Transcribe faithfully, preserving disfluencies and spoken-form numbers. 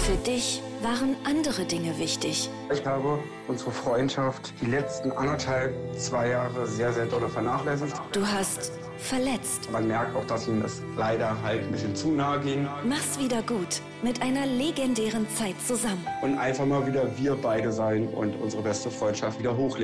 Für dich waren andere Dinge wichtig. Ich habe unsere Freundschaft die letzten anderthalb, zwei Jahre sehr, sehr doll vernachlässigt. Du hast verletzt. Man merkt auch, dass ihm das leider halt ein bisschen zu nahe ging. Mach's wieder gut mit einer legendären Zeit zusammen. Und einfach mal wieder wir beide sein und unsere beste Freundschaft wieder hochleben.